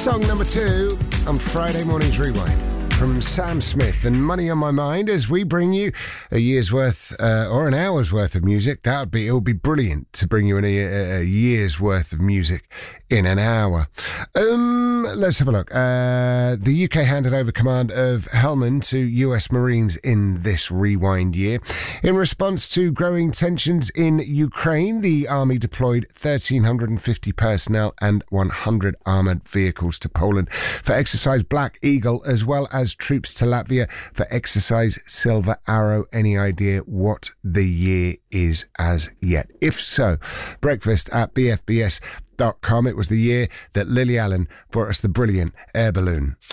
Song number 2 on Friday Morning's Rewind from Sam Smith and Money on My Mind as we bring you a year's worth or an hour's worth of music. It would be brilliant to bring you a year's worth of music in an hour. Let's have a look. The UK handed over command of Helmand to US Marines in this rewind year. In response to growing tensions in Ukraine, the army deployed 1,350 personnel and 100 armoured vehicles to Poland for Exercise Black Eagle, as well as troops to Latvia for Exercise Silver Arrow. Any idea what the year is as yet? If so, breakfast at bfbs.com. It was the year that Lily Allen brought us the brilliant Air Balloon.